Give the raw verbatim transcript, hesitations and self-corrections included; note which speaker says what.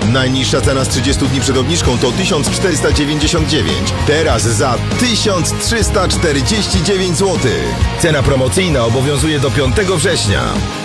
Speaker 1: Najniższa cena z trzydziestu dni przed obniżką to tysiąc czterysta dziewięćdziesiąt dziewięć. Teraz za tysiąc trzysta czterdzieści dziewięć złotych. Cena promocyjna obowiązuje do piątego września.